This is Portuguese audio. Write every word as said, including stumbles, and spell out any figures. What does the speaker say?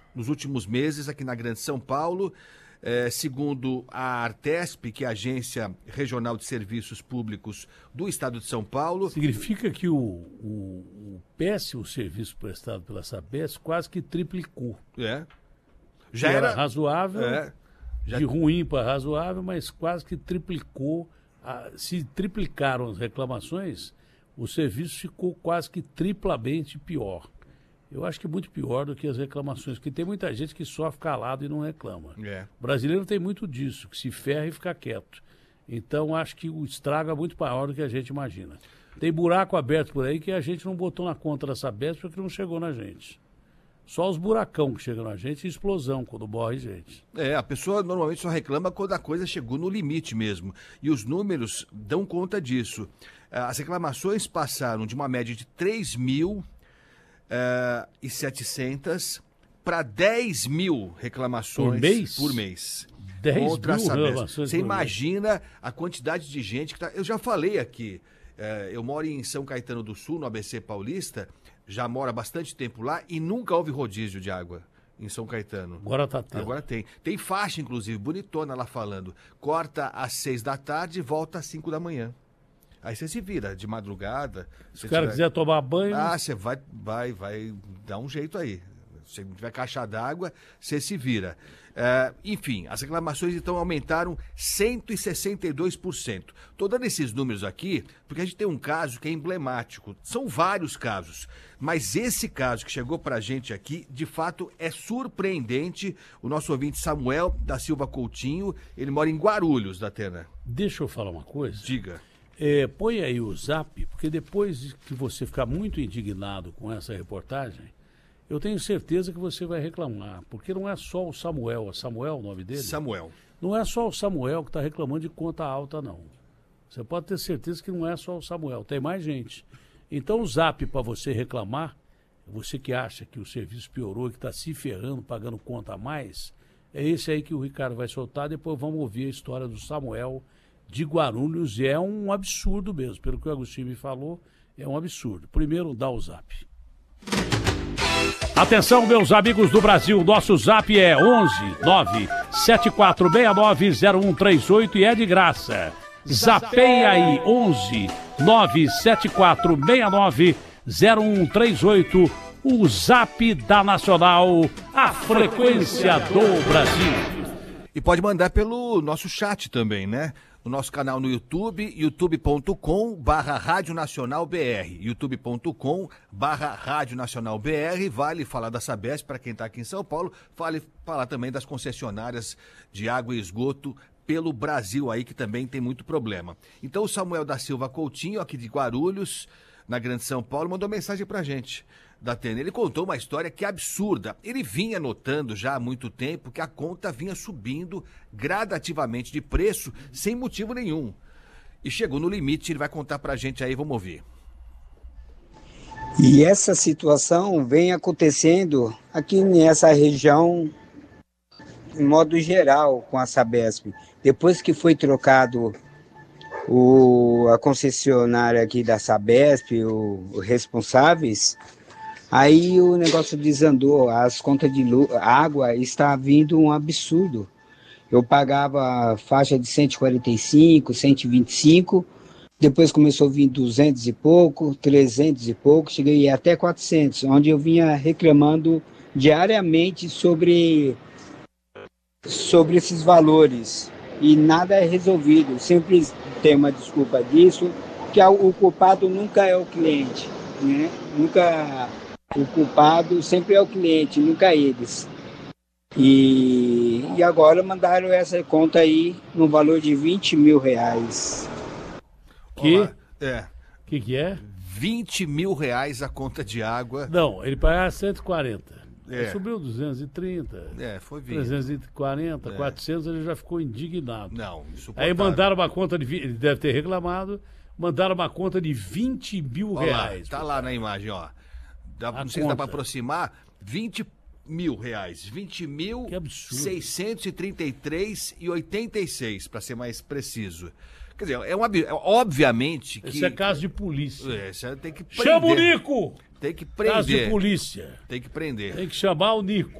nos últimos meses aqui na Grande São Paulo. É, segundo a Artesp, que é a Agência Regional de Serviços Públicos do Estado de São Paulo... Significa que o, o, o péssimo serviço prestado pela Sabesp quase que triplicou. É. Já era, era razoável, é, já... de ruim para razoável, mas quase que triplicou. A, se triplicaram as reclamações, o serviço ficou quase que triplamente pior. Eu acho que é muito pior do que as reclamações, porque tem muita gente que só fica calado e não reclama. É. O brasileiro tem muito disso, que se ferra e fica quieto. Então, acho que o estrago é muito maior do que a gente imagina. Tem buraco aberto por aí que a gente não botou na conta da Sabesp porque não chegou na gente. Só os buracão que chegam na gente e explosão quando morre gente. É, a pessoa normalmente só reclama quando a coisa chegou no limite mesmo. E os números dão conta disso. As reclamações passaram de uma média de três mil e setecentas para dez mil reclamações por mês. Por mês. dez mil reclamações. Você imagina a quantidade de gente que tá... Eu já falei aqui, é, eu moro em São Caetano do Sul, no A B C Paulista, já moro há bastante tempo lá e nunca houve rodízio de água em São Caetano. Agora tá tendo. Agora tem. Tem faixa, inclusive, bonitona lá falando. Corta às seis da tarde e volta às cinco da manhã. Aí você se vira de madrugada. Se o cara tiver... quiser tomar banho... Ah, você vai, vai, vai dar um jeito aí. Se não tiver caixa d'água, você se vira. É, enfim, as reclamações então aumentaram cento e sessenta e dois por cento. Estou dando esses números aqui porque a gente tem um caso que é emblemático. São vários casos, mas esse caso que chegou para a gente aqui, de fato, é surpreendente. O nosso ouvinte Samuel da Silva Coutinho, ele mora em Guarulhos, da Atena. Deixa eu falar uma coisa. Diga. É, põe aí o zap, porque depois que você ficar muito indignado com essa reportagem, eu tenho certeza que você vai reclamar, porque não é só o Samuel, é Samuel o nome dele? Samuel. Não é só o Samuel que está reclamando de conta alta, não. Você pode ter certeza que não é só o Samuel, tem mais gente. Então o zap para você reclamar, você que acha que o serviço piorou e que está se ferrando, pagando conta a mais, é esse aí que o Ricardo vai soltar, depois vamos ouvir a história do Samuel de Guarulhos, e é um absurdo mesmo, pelo que o Agostinho me falou, é um absurdo. Primeiro, dá o zap. Atenção, meus amigos do Brasil, nosso zap é onze nove sete quatro seis nove zero um três oito e é de graça. Zapeia aí, onze nove sete quatro seis nove zero um três oito, o zap da Nacional, a frequência do Brasil. E pode mandar pelo nosso chat também, né? No nosso canal no YouTube, youtube ponto com barra Rádio Nacional B R, youtube ponto com barra Rádio Nacional B R. Vale falar da Sabesp para quem está aqui em São Paulo, vale falar também das concessionárias de água e esgoto pelo Brasil aí, que também tem muito problema. Então o Samuel da Silva Coutinho, aqui de Guarulhos, na Grande São Paulo, mandou mensagem pra gente da Atena. Ele contou uma história que é absurda. Ele vinha notando já há muito tempo que a conta vinha subindo gradativamente de preço sem motivo nenhum. E chegou no limite, ele vai contar pra gente aí, vamos ouvir. E essa situação vem acontecendo aqui nessa região, em modo geral, com a Sabesp. Depois que foi trocado o, a concessionária aqui da Sabesp, os responsáveis, aí o negócio desandou, as contas de luz, água está vindo um absurdo. Eu pagava faixa de cento e quarenta e cinco, cento e vinte e cinco, depois começou a vir duzentos e pouco, trezentos e pouco, cheguei até quatrocentos, onde eu vinha reclamando diariamente sobre, sobre esses valores. E nada é resolvido, sempre tem uma desculpa disso, que o culpado nunca é o cliente, né? Nunca, o culpado sempre é o cliente, nunca eles. E, e agora mandaram essa conta aí no valor de vinte mil reais. Que? Olá. É. Que que é? vinte mil reais a conta de água. Não, ele pagava cento e quarenta. É. Ele subiu duzentos e trinta. É, foi vindo. trezentos e quarenta, É. quatrocentos, ele já ficou indignado. Não, Aí mandaram uma conta de... Ele deve ter reclamado. Mandaram uma conta de vinte mil Olha lá, reais. tá lá na imagem, ó. Dá, não sei se dá pra aproximar. vinte mil reais. vinte mil seiscentos e trinta e três e oitenta e seis, para ser mais preciso. Quer dizer, é um ab... obviamente que... Esse é caso de polícia. É, você tem que prender. Chama o Nico! Tem que prender. Caso de polícia. Tem que prender. Tem que chamar o Nico.